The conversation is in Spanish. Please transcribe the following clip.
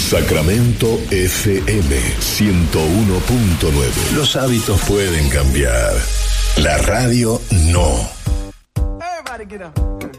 Sacramento FM 101.9. Los hábitos pueden cambiar. La radio no. Everybody get up.